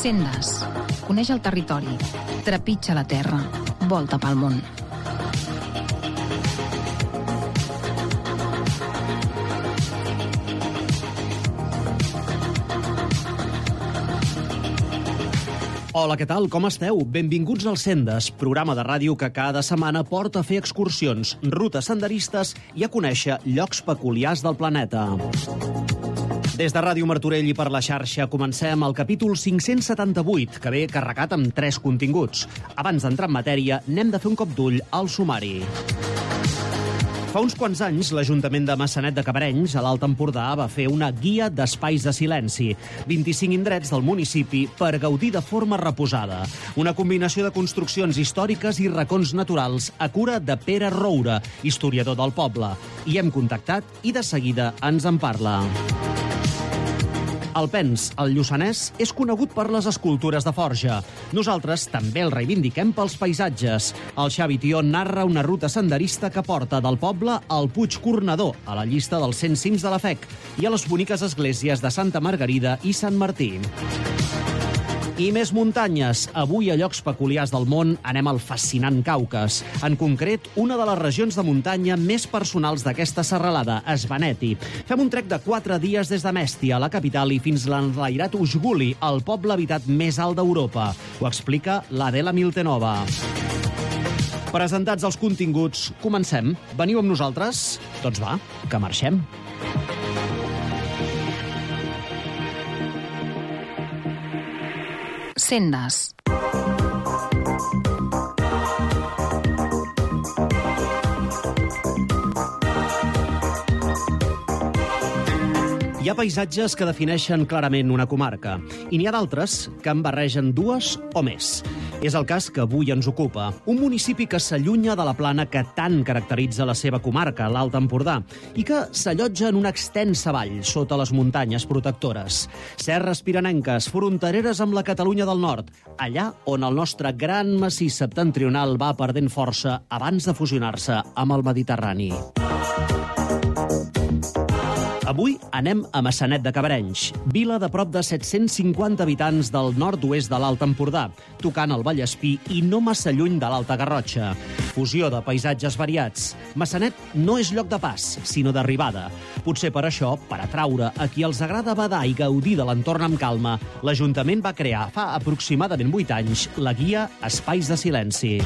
Sendes. Coneix el territori. Trepitja la terra. Volta pel món. Hola, què tal? Com esteu? Benvinguts al Sendes, programa de ràdio que cada setmana porta a fer excursions, rutes senderistes i a conèixer llocs peculiars del planeta. Des de Ràdio Martorell i per la xarxa comencem el capítol 578, que ve carregat amb 3 continguts. Abans d'entrar en matèria, n'hem de fer un cop d'ull al sumari. Fa uns quants anys, l'Ajuntament de Maçanet de Cabrenys, a l'Alt Empordà, va fer una guia d'espais de silenci. 25 indrets del municipi per gaudir de forma reposada. Una combinació de construccions històriques i racons naturals a cura de Pere Roura, historiador del poble. I hem contactat i de seguida ens en parla. Alpens, el Lluçanès, és conegut per les escultures de forja. Nosaltres també el reivindiquem pels paisatges. El Xavi Tió narra una ruta senderista que porta del poble al Puig Cornador, a la llista dels 100 cims de la FEC, i a les boniques esglésies de Santa Margarida i Sant Martí. I més muntanyes. Avui, a llocs peculiars del món, anem al fascinant Caucas. En concret, una de les regions de muntanya més personals d'aquesta serralada, Svaneti. Fem un trek de 4 dies des de Mèstia, la capital, i fins l'enlairat Ujguli, el poble habitat més alt d'Europa. Ho explica l'Adela Miltenova. Presentats els continguts, comencem. Veniu amb nosaltres? Doncs va, que marxem. Sendes. Hi ha paisatges que defineixen clarament una comarca, i n'hi ha d'altres que en barregen 2 o més. És el cas que avui ens ocupa. Un municipi que s'allunya de la plana que tant caracteritza la seva comarca, l'Alt Empordà, i que s'allotja en una extensa vall sota les muntanyes protectores. Serres pirenenques, frontereres amb la Catalunya del Nord, allà on el nostre gran massís septentrional va perdent força abans de fusionar-se amb el Mediterrani. Avui anem a Maçanet de Cabrenys, vila de prop de 750 habitants del nord-oest de l'Alt Empordà, tocant el Vallespí i no massa lluny de l'Alta Garrotxa. Fusió de paisatges variats. Maçanet no és lloc de pas, sinó d'arribada. Potser per això, per atraure a qui els agrada badar i gaudir de l'entorn amb calma, l'Ajuntament va crear fa aproximadament 8 anys la guia Espais de Silenci.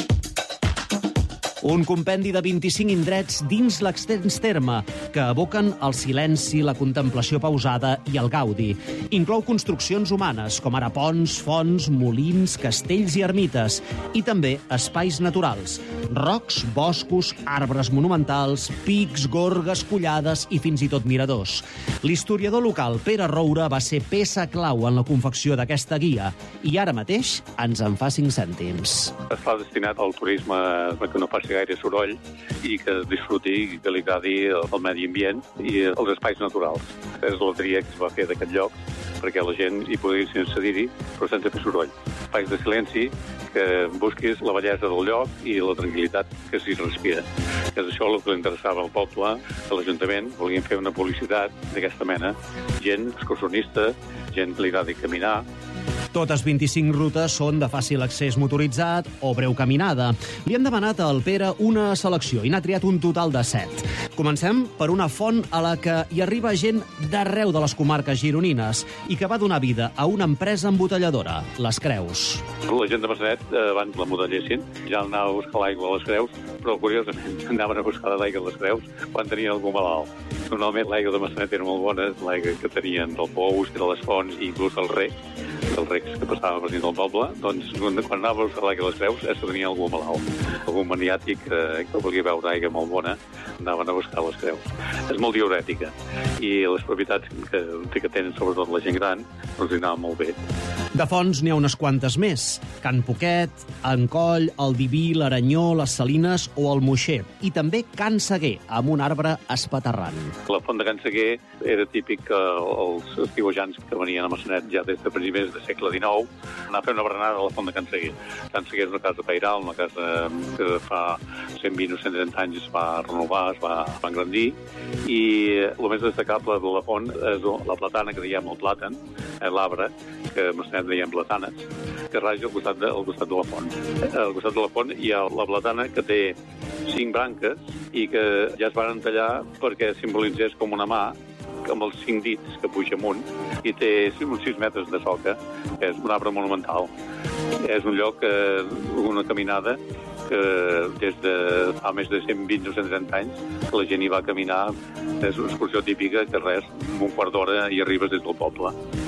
Un compendi de 25 indrets dins l'extens terme que evoquen el silenci, la contemplació pausada i el gaudi. Inclou construccions humanes, com ara ponts, fonts, molins, castells i ermites, i també espais naturals, rocs, boscos, arbres monumentals, pics, gorgues, collades i fins i tot miradors. L'historiador local Pere Roura va ser peça clau en la confecció d'aquesta guia i ara mateix ens en fa 5 cèntims. Està destinat al turisme que no passi gaire soroll i que disfruti, que li agradi el medi ambient i els espais naturals. És la tria que es va fer d'aquest lloc perquè la gent hi pugui accedir-hi, però sense fer soroll. Espais de silenci, que busquis la bellesa del lloc i la tranquil·litat que s'hi respira. És això el que li interessava al poble, a l'Ajuntament. Volien fer una publicitat d'aquesta mena. Gent excursionista, gent que li agradi caminar. Totes 25 rutes són de fàcil accés motoritzat o breu caminada. Li han demanat al Pere una selecció i n'ha triat un total de 7. Comencem per una font a la que hi arriba gent d'arreu de les comarques gironines i que va donar vida a una empresa embotelladora, les Creus. La gent de Maçanet, abans la motellessin, ja anava a buscar l'aigua a les Creus, però curiosament anaven a buscar l'aigua a les Creus quan tenien algú malalt. Normalment l'aigua de Maçanet era molt bona, l'aigua que tenien del pous, de les fonts i inclús del rec, dels recs que passaven per dins del poble, doncs quan anava a buscar l'aigua a les Creus és que tenia algú malalt. Algun maniàtic que volia beure aigua molt bona, anaven a buscar les Creus. És molt diurètica i les propietats que tenen sobretot la gent gran doncs hi anaven molt bé. De fonts n'hi ha unes quantes més. Can Poquet, en Coll, el Diví, l'Aranyó, les Salines o el Moixer. I també Can Seguer, amb un arbre espaterrant. La font de Can Seguer era típic que els estiuejants que venien a Maçanet ja des de primers de segle XIX, anar a fer una berenada a la Font de Can Seguer. Can Seguer és una casa pairal, una casa que fa 120 o 130 anys es va renovar, es va engrandir, i el més destacable de la font és la platana, que diem el plàtan, l'arbre, que a Massanet diem platanes, que raja al costat de la font. Al costat de la font hi ha la platana, que té 5 branques i que ja es van tallar perquè simbolitzés com una mà, amb els 5 dits que puja amunt, i té uns 6 metres de soca, que és un arbre monumental. És un lloc, una caminada, que des de fa més de 120 o 130 anys que la gent hi va caminar. És una excursió típica que res, en un quart d'hora hi arribes des del poble.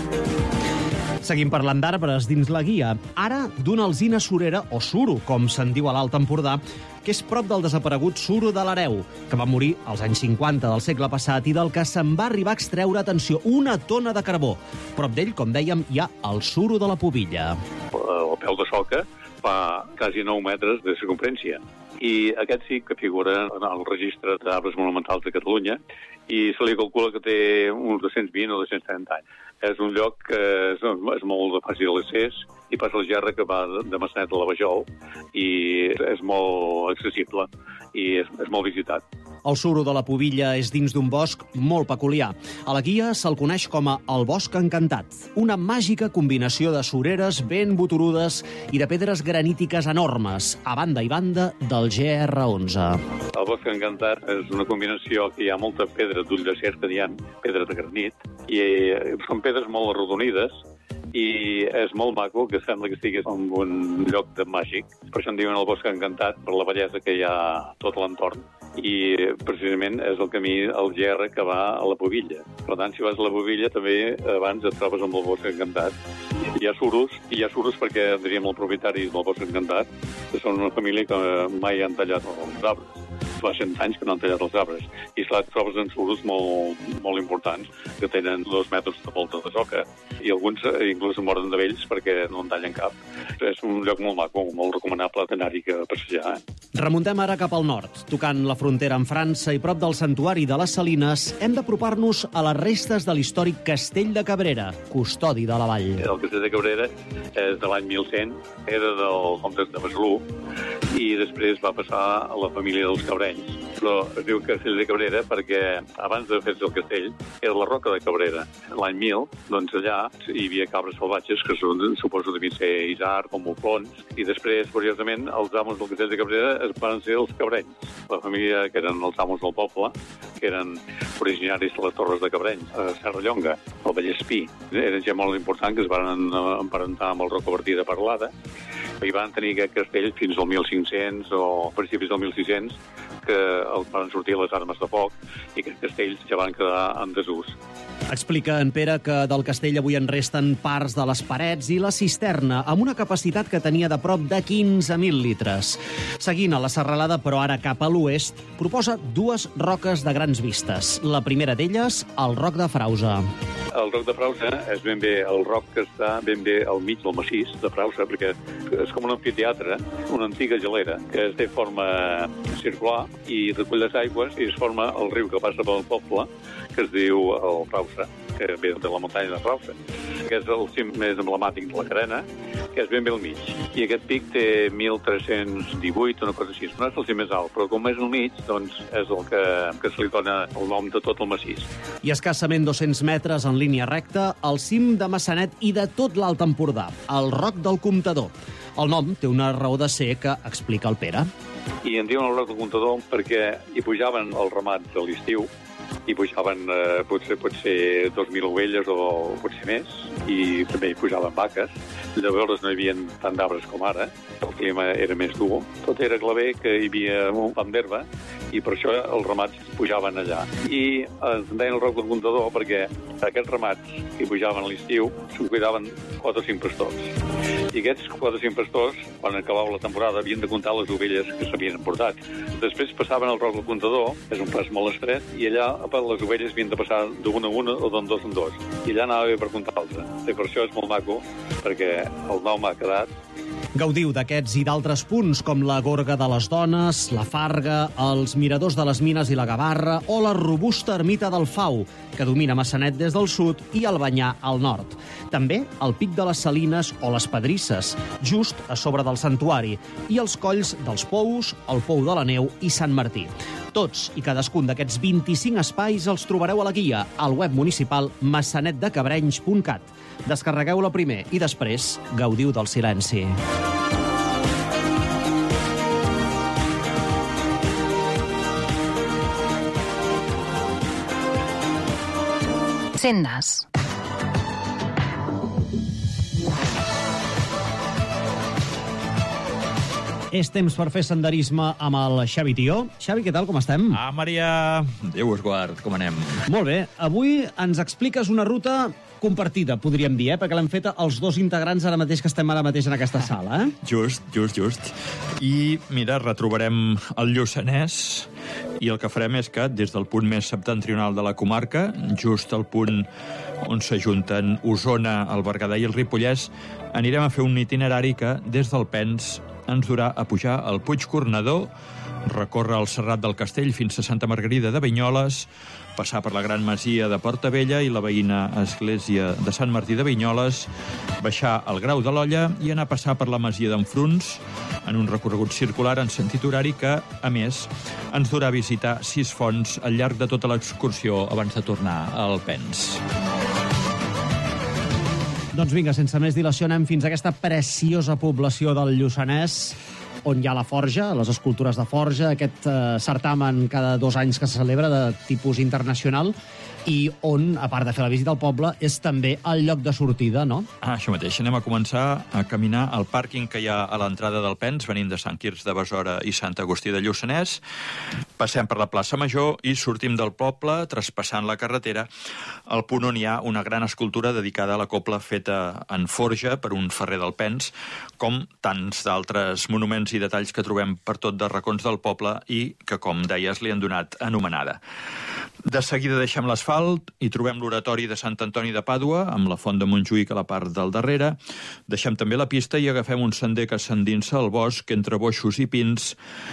Seguim parlant d'arbres dins la guia. Ara d'una alzina surera, o suro, com se'n diu a l'Alt Empordà, que és prop del desaparegut suro de l'Hereu, que va morir als anys 50 del segle passat i del que se'n va arribar a extreure, atenció, 1 tona de carbó. Prop d'ell, com dèiem, hi ha el suro de la Pobilla. El peu de soca fa quasi 9 metres de circumferència. I aquest sí que figura en el registre d'arbres monumentals de Catalunya i se li calcula que té uns 220 o 230 anys. És un lloc que és molt de fàcil accés i passa la gerra que va de Massanet a la Vajol i és molt accessible i és molt visitat. El suro de la Pobilla és dins d'un bosc molt peculiar. A la guia se'l coneix com a el Bosc Encantat, una màgica combinació de sureres ben boturudes i de pedres granítiques enormes, a banda i banda del GR11. El Bosc Encantat és una combinació que hi ha molta pedra d'ull de cerc, que diem pedra de granit, i són pedres molt arrodonides, i és molt maco, que sembla que estigués en un lloc de màgic. Per això en diuen el Bosc Encantat, per la bellesa que hi ha tot l'entorn. I precisament és el camí, el GR, que va a la Pobilla. Per tant, si vas a la Pobilla, també abans et trobes amb el Bosc Encantat. Hi ha suros perquè, diríem, el propietari del Bosc Encantat, que són una família que mai han tallat els arbres. Fa 100 anys que no han tallat els arbres. I clar, trobes en suros molt importants, que tenen 2 metres de volta de soca, i alguns inclús moren de vells perquè no en tallen cap. És un lloc molt maco, molt recomanable d'anar-hi a passejar. Remuntem ara cap al nord. Tocant la frontera amb França i prop del santuari de les Salines, hem d'apropar-nos a les restes de l'històric Castell de Cabrera, custodi de la vall. El Castell de Cabrera és de l'any 1100, era del comte de Besalú, i després va passar a la família dels Cabrenys. Però es diu Castell de Cabrera perquè abans de fer-se el castell era la Roca de Cabrera. L'any 1000, doncs allà hi havia cabres salvatges que suposo devien ser isard o muflons, i després, curiosament, els amos del Castell de Cabrera van ser els Cabrenys. La família, que eren els amos del poble, que eren originaris de les Torres de Cabrenys, a Serrallonga, al Vallespí. Eren gent molt important que es van emparentar amb el Rocabertí de Parlada, i van tenir aquest castell fins al 1500 o principis del 1600, que els van sortir les armes de foc i aquests castells ja van quedar en desús. Explica en Pere que del castell avui en resten parts de les parets i la cisterna, amb una capacitat que tenia de prop de 15.000 litres. Seguint a la serralada, però ara cap a l'oest, proposa 2 roques de grans vistes. La primera d'elles, el Roc de Frausa. El Roc de Frausa és ben bé el roc que està ben bé al mig del massís de Frausa, perquè és com un amfiteatre, una antiga gelera, que té forma circular i recull les aigües i es forma el riu que passa pel poble, que es diu el Frausa, que ve de la muntanya de Frausa, que és el cim més emblemàtic de la carena, que és ben bé al mig. I aquest pic té 1.318, una cosa així. No és el cim més alt, però com és al mig, doncs és el que se li dona el nom de tot el massís. I escassament 200 metres en línia recta, al cim de Massanet i de tot l'Alt Empordà, el Roc del Comptador. El nom té una raó de ser que explica el Pere. I en diuen el Roc del Comptador perquè hi pujaven els ramats a l'estiu, hi pujaven potser 2.000 ovelles o potser més, i també hi pujaven vaques. Llavors no hi havia tant d'arbres com ara, el clima era més dur, tot era claver, que hi havia un pam d'herba, i per això els ramats pujaven allà. I ens deien el Roc del Comptador perquè aquests ramats que pujaven a l'estiu se'n cuidaven 4 o 5 pastors. I aquests 4 o 5 pastors, quan acabava la temporada, havien de comptar les ovelles que s'havien emportat. Després passaven al Roc del Comptador, és un pas molt estret, i allà les ovelles havien de passar d'una a una o d'en dos en dos. I allà anava bé per comptar-los. I per això és molt maco, perquè el nom ha quedat. Gaudiu d'aquests i d'altres punts, com la Gorga de les Dones, la Farga, els miradors de les Mines i la Gavarra, o la robusta ermita del Fau, que domina Massanet des del sud i Albanyà al nord. També el Pic de les Salines o les Pedrisses, just a sobre del santuari, i els colls dels Pous, el Pou de la Neu i Sant Martí. Tots i cadascun d'aquests 25 espais els trobareu a la guia al web municipal massanetdecabrenys.cat. Descarregueu-la primer i després gaudiu del silenci. Sendes. És temps per fer senderisme amb el Xavi Tió. Xavi, què tal, com estem? Maria! Déu us guard, com anem? Molt bé. Avui ens expliques una ruta compartida, podríem dir, perquè l'hem feta els dos integrants ara mateix que estem ara mateix en aquesta sala. Just. I, mira, retrobarem el Lluçanès i el que farem és que, des del punt més septentrional de la comarca, just al punt on s'ajunten Osona, el Berguedà i el Ripollès, anirem a fer un itinerari que, des del Pens, ens durà a pujar al Puig Cornador, recórrer el Serrat del Castell fins a Santa Margarida de Vinyoles, passar per la Gran Masia de Portavella i la veïna església de Sant Martí de Vinyoles, baixar al Grau de l'Olla i anar a passar per la Masia d'Enfruns en un recorregut circular en sentit horari que, a més, ens durà a visitar 6 fonts al llarg de tota l'excursió abans de tornar al Pens. Doncs vinga, sense més dilació, anem fins a aquesta preciosa població del Lluçanès, on hi ha la forja, les escultures de forja, aquest certamen cada 2 anys que se celebra de tipus internacional, i on, a part de fer la visita al poble, és també el lloc de sortida, no? Això mateix. Anem a començar a caminar al pàrquing que hi ha a l'entrada del Pens, venint de Sant Quirze de Besora i Sant Agustí de Lluçanès. Passem per la plaça Major i sortim del poble, traspassant la carretera, al punt on hi ha una gran escultura dedicada a la cobla feta en forja per un ferrer del Pens, com tants d'altres monuments i detalls que trobem per tot de racons del poble i que, com deies, li han donat anomenada. De seguida deixem l'asfalt i trobem l'oratori de Sant Antoni de Pàdua, amb la font de Montjuïc a la part del darrere. Deixem també la pista i agafem un sender que s'endinsa al bosc entre boixos i pins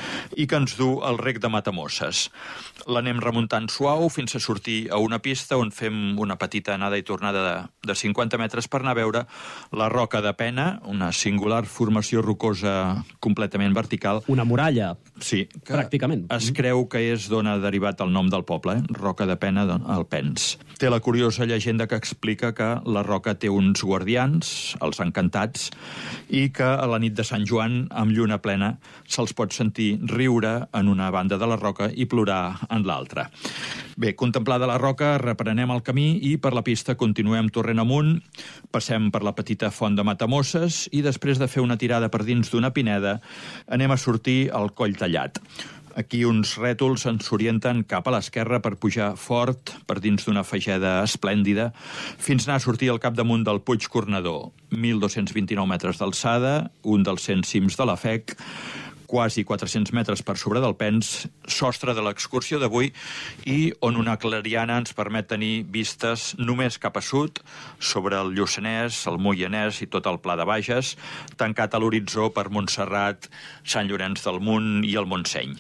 i que ens du al rec de Matamosses. L'anem remuntant suau fins a sortir a una pista on fem una petita anada i tornada de 50 metres per anar a veure la Roca de Pena, una singular formació rocosa completament vertical. Una muralla, sí, pràcticament. Es creu que és d'on ha derivat el nom del poble, Roca de Pena al Pens. Té la curiosa llegenda que explica que la roca té uns guardians, els encantats, i que a la nit de Sant Joan, amb lluna plena, se'ls pot sentir riure en una banda de la roca i plorar en l'altra. Bé, contemplada la roca, reprenem el camí i per la pista continuem torrent amunt, passem per la petita font de Matamosses i després de fer una tirada per dins d'una pineda, anem a sortir al Coll Tallat. Aquí uns rètols ens orienten cap a l'esquerra per pujar fort per dins d'una fageda esplèndida fins anar a sortir al capdamunt del Puig Cornador, 1.229 metres d'alçada, un dels 100 cims de la FEC, quasi 400 metres per sobre del Pens, sostre de l'excursió d'avui i on una clariana ens permet tenir vistes només cap a sud sobre el Lluçanès, el Moianès i tot el Pla de Bages, tancat a l'horitzó per Montserrat, Sant Llorenç del Munt i el Montseny.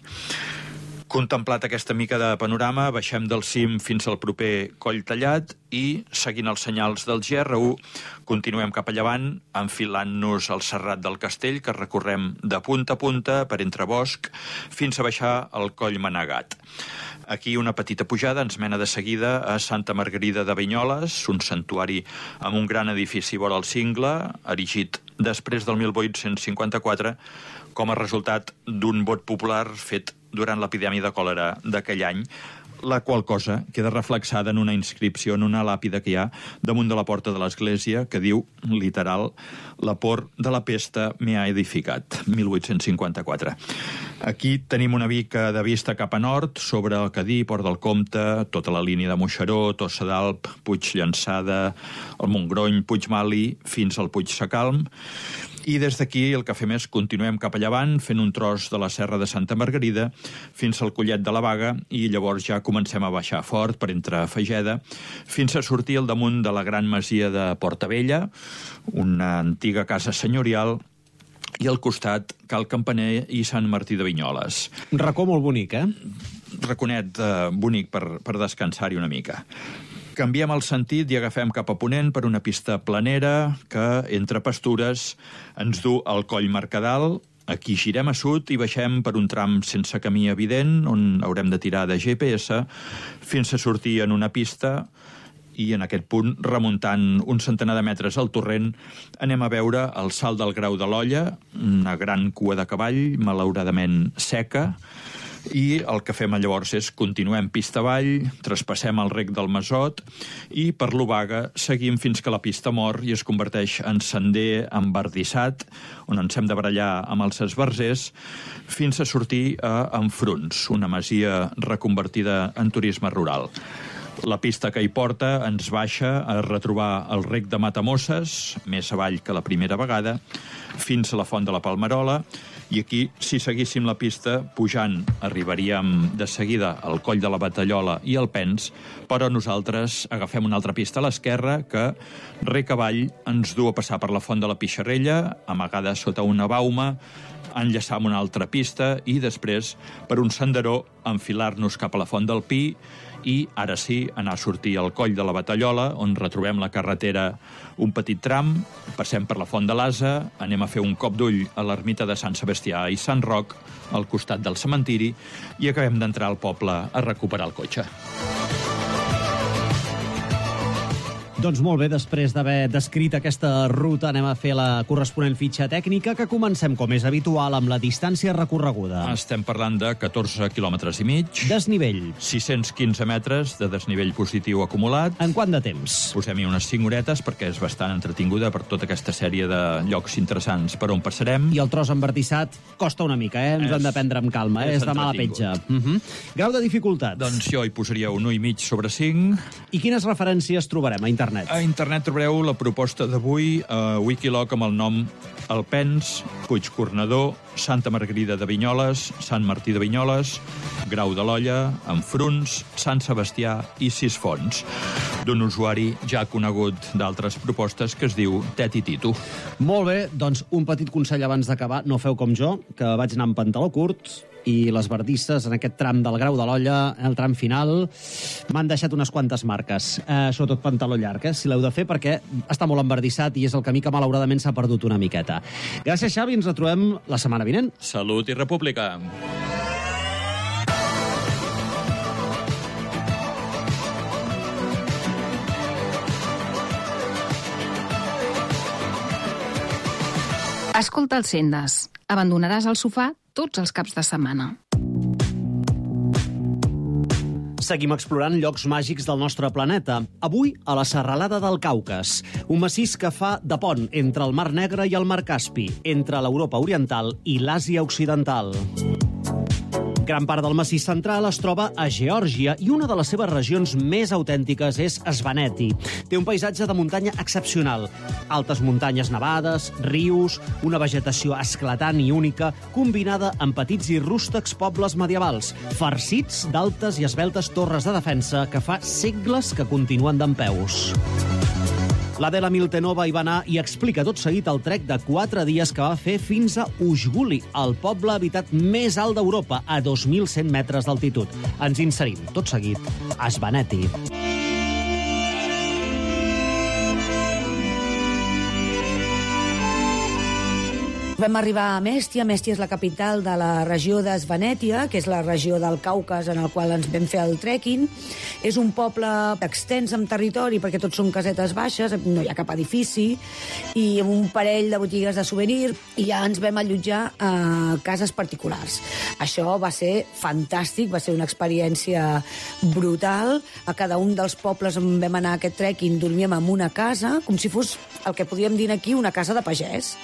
Contemplat aquesta mica de panorama, baixem del cim fins al proper Coll Tallat i, seguint els senyals del GR1, continuem cap a llevant, enfilant-nos al Serrat del Castell, que recorrem de punta a punta per entre bosc, fins a baixar al Coll Manegat. Aquí una petita pujada ens mena de seguida a Santa Margarida de Vinyoles, un santuari amb un gran edifici vora el cingle, erigit després del 1854, com a resultat d'un vot popular fet durant l'epidèmia de còlera d'aquell any, la qual cosa queda reflexada en una inscripció en una làpida que hi ha damunt de la porta de l'església que diu, literal, la por de la pesta me ha edificat, 1854. Aquí tenim una mica de vista cap a nord sobre el Cadí, Port del Comte, tota la línia de Moixeró, Tossa d'Alp, Puig Llançada, el Montgrony, Puigmali, fins al Puig Sacalm. I des d'aquí el que fem és continuem cap a llevant, fent un tros de la Serra de Santa Margarida fins al Collet de la Baga i llavors ja comencem a baixar fort per entre Fageda fins a sortir al damunt de la gran masia de Portavella, una antiga casa senyorial, i al costat Cal Campaner i Sant Martí de Vinyoles. Un racó molt bonic, Raconet bonic per descansar-hi una mica. Canviem el sentit i agafem cap a ponent per una pista planera que, entre pastures, ens du al Coll Mercadal. Aquí girem a sud i baixem per un tram sense camí evident, on haurem de tirar de GPS, fins a sortir en una pista i en aquest punt, remuntant un centenar de metres al torrent, anem a veure el Salt del Grau de l'Olla, una gran cua de cavall, malauradament seca, i el que fem llavors és continuem pista avall, traspassem el rec del Masot i per l'Obaga seguim fins que la pista mor i es converteix en sender embardissat, on ens hem de barallar amb els esbarzers, fins a sortir a Enfruns, una masia reconvertida en turisme rural. La pista que hi porta ens baixa a retrobar el rec de Matamosses, més avall que la primera vegada, fins a la Font de la Palmerola, i aquí, si seguíssim la pista, pujant, arribaríem de seguida al Coll de la Batallola i al Pens, però nosaltres agafem una altra pista a l'esquerra que, rec avall, ens du a passar per la Font de la Pixarrella, amagada sota una bauma, enllaçar amb una altra pista i després, per un senderó, enfilar-nos cap a la Font del Pi i, ara sí, anar a sortir al Coll de la Batallola, on retrobem la carretera un petit tram, passem per la Font de l'Asa, anem a fer un cop d'ull a l'ermita de Sant Sebastià i Sant Roc, al costat del cementiri, i acabem d'entrar al poble a recuperar el cotxe. Doncs molt bé, després d'haver descrit aquesta ruta, anem a fer la corresponent fitxa tècnica, que comencem, com és habitual, amb la distància recorreguda. Estem parlant de 14 quilòmetres i mig. Desnivell. 615 metres de desnivell positiu acumulat. En quant de temps? Posem-hi unes 5 horetes perquè és bastant entretinguda per tota aquesta sèrie de llocs interessants per on passarem. I el tros embardissat costa una mica, Ens hem de prendre amb calma, És de mala petja. Grau de dificultat? Doncs jo hi posaria un 1,5 sobre 5. I quines referències trobarem a internet? A internet trobareu la proposta d'avui a Wikiloc amb el nom Alpens, Puigcornador, Santa Margarida de Vinyoles, Sant Martí de Vinyoles, Grau de l'Olla, Enfruns, Sant Sebastià i Sisfons, d'un usuari ja conegut d'altres propostes que es diu Teti Titu. Molt bé, doncs un petit consell abans d'acabar. No feu com jo, que vaig anar amb pantaló curt i les bardisses en aquest tram del Grau de l'Olla, el tram final, m'han deixat unes quantes marques, sobretot pantaló llarg, si l'heu de fer, perquè està molt embardissat i és el camí que malauradament s'ha perdut una miqueta. Gràcies, Xavi, ens retrobem la setmana vinent. Salut i república! Escolta els Sendes. Abandonaràs el sofà tots els caps de setmana. Seguim explorant llocs màgics del nostre planeta. Avui, a la Serralada del Caucas, un massís que fa de pont entre el Mar Negre i el Mar Caspi, entre l'Europa Oriental i l'Àsia Occidental. Gran part del massís central es troba a Geòrgia i una de les seves regions més autèntiques és Svaneti. Té un paisatge de muntanya excepcional. Altes muntanyes nevades, rius, una vegetació esclatant i única, combinada amb petits i rústecs pobles medievals, farcits d'altes i esveltes torres de defensa que fa segles que continuen dempeus. L'Adela Miltenova hi va anar i explica tot seguit el trek de 4 dies que va fer fins a Ujguli, el poble habitat més alt d'Europa, a 2.100 metres d'altitud. Ens inserim, tot seguit, a Svaneti. Vam arribar a Mèstia. Mèstia és la capital de la regió de Svanètia, que és la regió del Caucas en el qual ens vam fer el trekking. És un poble extens en territori perquè tots són casetes baixes, no hi ha cap edifici, i amb un parell de botigues de souvenir, i ja ens vam allotjar a cases particulars. Això va ser fantàstic, va ser una experiència brutal. A cada un dels pobles on vam anar a aquest trekking dormíem en una casa, com si fos el que podríem dir aquí una casa de pagès.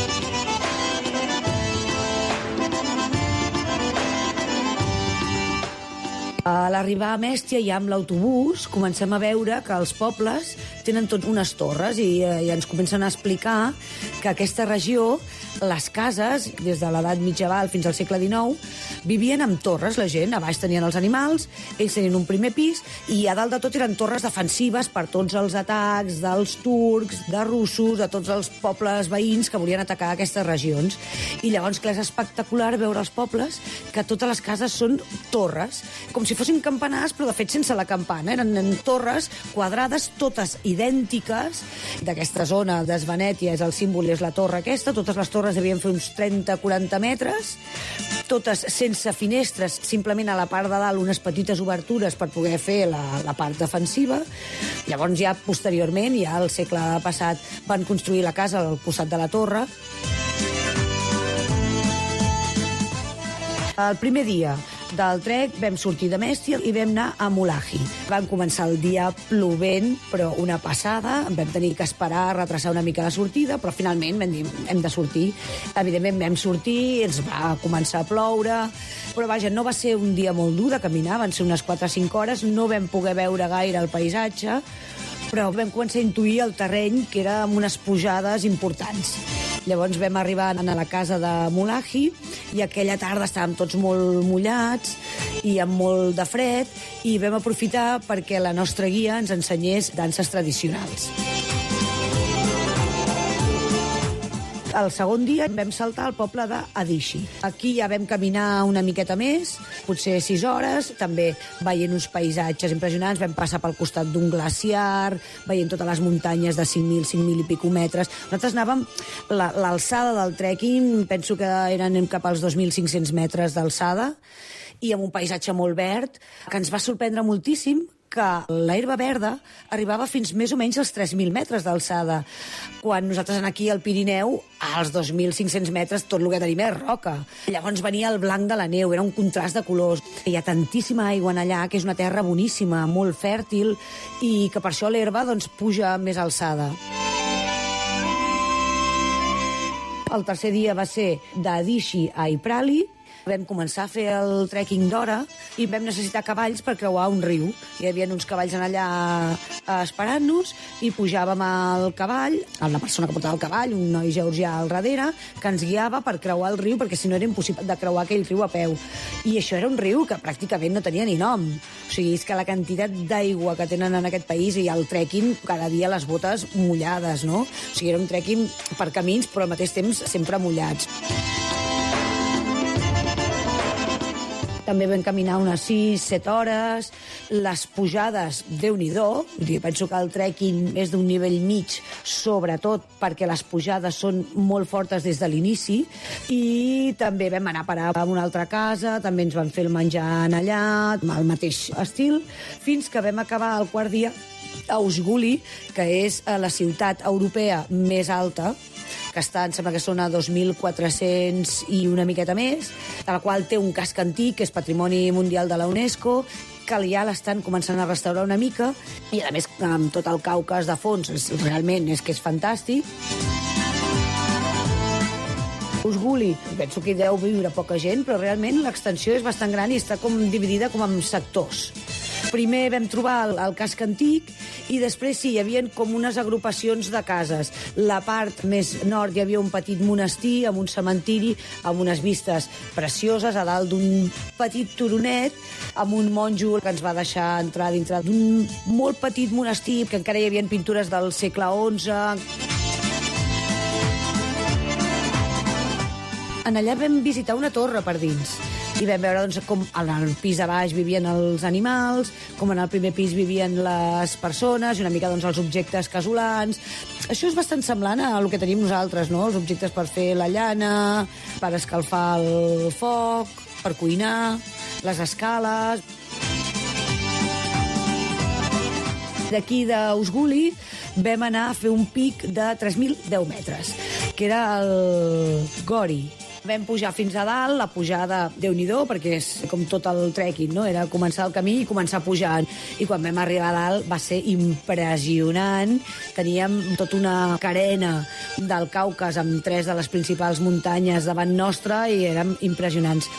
A l'arribar a Mèstia, ja amb l'autobús, comencem a veure que els pobles tenen tots unes torres i ens comencen a explicar que aquesta regió, les cases, des de l'edat mitjaval fins al segle XIX, vivien amb torres, la gent. A baix tenien els animals, ells tenien un primer pis, i a dalt de tot eren torres defensives per tots els atacs dels turcs, de russos, de tots els pobles veïns que volien atacar aquestes regions. I llavors, clar, és espectacular veure els pobles que totes les cases són torres, com si fossin campanars, però de fet sense la campana. Eren torres quadrades, totes idèntiques. D'aquesta zona d'Esvanètia és el símbol, és la torre aquesta. Totes les torres devien fer uns 30-40 metres, totes sense finestres, simplement a la part de dalt unes petites obertures per poder fer la part defensiva. Llavors ja posteriorment, ja al segle passat, van construir la casa al costat de la torre. El primer dia del trek vam sortir de Mèstia i vam anar a Mulahi. Vam començar el dia plovent, però una passada. Vam tenir que esperar, retrasar una mica la sortida, però finalment vam dir, hem de sortir. Evidentment vam sortir, ens va començar a ploure, però vaja, no va ser un dia molt dur de caminar, van ser unes 4 o 5 hores, no vam poder veure gaire el paisatge, però vam començar a intuir el terreny, que era amb unes pujades importants. Llavors vam arribar a la casa de Mulahi i aquella tarda estàvem tots molt mullats i amb molt de fred i vam aprofitar perquè la nostra guia ens ensenyés danses tradicionals. El segon dia vam saltar al poble d'Adishi. Aquí ja vam caminar una miqueta més, potser 6 hores, també veient uns paisatges impressionants. Vam passar pel costat d'un glaciar, veient totes les muntanyes de 5.000 i pico metres. Nosaltres anàvem, l'alçada del trekking, penso que eren cap als 2.500 metres d'alçada, i amb un paisatge molt verd, que ens va sorprendre moltíssim, que l'herba verda arribava fins més o menys als 3.000 metres d'alçada, quan nosaltres aquí al Pirineu, als 2.500 metres, tot el que tenim és roca. Llavors venia el blanc de la neu, era un contrast de colors. Hi ha tantíssima aigua en allà, que és una terra boníssima, molt fèrtil, i que per això l'herba puja més alçada. El tercer dia va ser d'Adishi a Iprali. Vam començar a fer el trekking d'hora i vam necessitar cavalls per creuar un riu. Hi havia uns cavalls allà esperant-nos i pujàvem al cavall, amb la persona que portava el cavall, un noi georgià al darrere, que ens guiava per creuar el riu, perquè si no era impossible de creuar aquell riu a peu. I això era un riu que pràcticament no tenia ni nom. O sigui, és que la quantitat d'aigua que tenen en aquest país i el trekking, cada dia les botes mullades, no? O sigui, era un trekking per camins, però al mateix temps sempre mullats. També vam caminar unes 6-7 hores. Les pujades, Déu-n'hi-do. Penso que el trekking és d'un nivell mig, sobretot perquè les pujades són molt fortes des de l'inici. I també vam anar a parar a una altra casa, també ens van fer el menjar en allà, al mateix estil, fins que vam acabar el quart dia a Usguli, que és la ciutat europea més alta, que està, em sembla que són a 2.400 i una miqueta més, de la qual té un casc antic, que és Patrimoni Mundial de la UNESCO, que ja l'estan començant a restaurar una mica, i a més amb tot el Caucas de fons, realment és que és fantàstic. Usguli, penso que hi deu viure poca gent, però realment l'extensió és bastant gran i està com dividida com en sectors. Primer vam trobar el casc antic i després sí, hi havia com unes agrupacions de cases. La part més nord hi havia un petit monestir amb un cementiri, amb unes vistes precioses a dalt d'un petit turonet, amb un monjo que ens va deixar entrar dintre d'un molt petit monestir, que encara hi havia pintures del segle XI. En allà vam visitar una torre per dins i vam veure com en el pis de baix vivien els animals, com en el primer pis vivien les persones i una mica els objectes casolans. Això és bastant semblant a el que tenim nosaltres, no? Els objectes per fer la llana, per escalfar el foc, per cuinar, les escales. D'aquí d'Usguli vam anar a fer un pic de 3.010 metres, que era el Gori. Vam pujar fins a dalt, la pujada, Déu-n'hi-do, perquè és com tot el trekking, no? Era començar el camí i començar pujant. I quan vam arribar a dalt va ser impressionant. Teníem tota una carena del Caucas amb 3 de les principals muntanyes davant nostra i érem impressionants.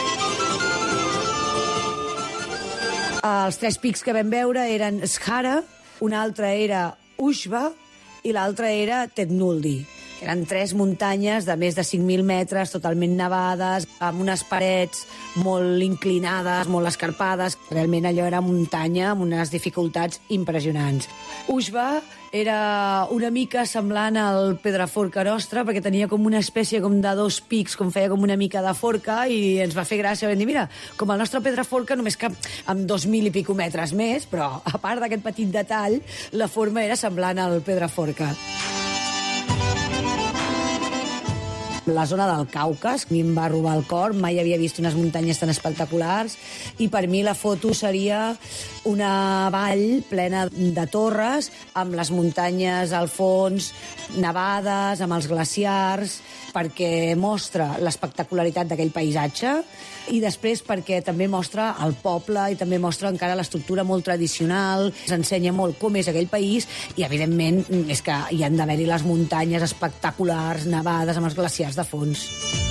Els 3 pics que vam veure eren Shara, un altre era Ushba i l'altre era Tetnuldi. Eren 3 muntanyes de més de 5.000 metres, totalment nevades, amb unes parets molt inclinades, molt escarpades. Realment allò era muntanya amb unes dificultats impressionants. Ushba era una mica semblant al Pedraforca nostre, perquè tenia com una espècie com de 2 pics, com feia com una mica de forca, i ens va fer gràcia. Vam dir, mira, com el nostre Pedraforca, només que amb 2.000 i pico metres més, però a part d'aquest petit detall, la forma era semblant al Pedraforca. La zona del Caucas, a mi em va robar el cor, mai havia vist unes muntanyes tan espectaculars, i per mi la foto seria una vall plena de torres, amb les muntanyes al fons, nevades, amb els glaciars, perquè mostra l'espectacularitat d'aquell paisatge, i després perquè també mostra el poble i també mostra encara l'estructura molt tradicional, ens ensenya molt com és aquell país, i evidentment és que hi han d'haver-hi les muntanyes espectaculars, nevades, amb els glaciars de fons.